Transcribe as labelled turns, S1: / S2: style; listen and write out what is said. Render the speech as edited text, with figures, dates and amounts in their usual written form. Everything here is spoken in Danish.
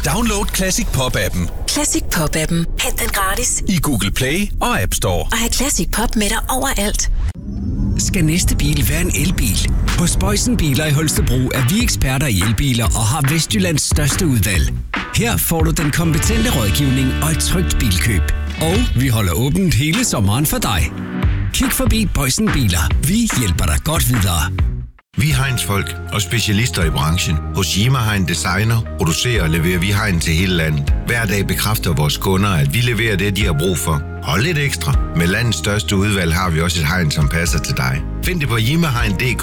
S1: Download Classic Pop-appen.
S2: Classic Pop-appen. Hent den gratis
S1: i Google Play og App Store.
S2: Og have Classic Pop med dig overalt.
S3: Skal næste bil være en elbil? Hos Boysen Biler i Holstebro er vi eksperter i elbiler og har Vestjyllands største udvalg. Her får du den kompetente rådgivning og et trygt bilkøb. Og vi holder åbent hele sommeren for dig. Kig forbi Boysen Biler. Vi hjælper dig godt videre.
S4: Vi er Heinz-folk og specialister i branchen. Hos Yima Hein Designer producerer og leverer vi hegn til hele landet. Hver dag bekræfter vores kunder, at vi leverer det, de har brug for. Og lidt ekstra. Med landets største udvalg har vi også et hegn, som passer til dig. Find det på yimahegn.dk